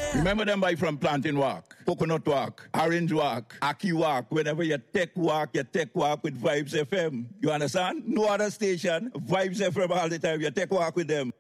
Remember them by from Plantain Walk, Coconut Walk, Orange Walk, Aki Walk. Whenever you take walk with Vibes FM. You understand? No other station, Vibes FM all the time. You take walk with them.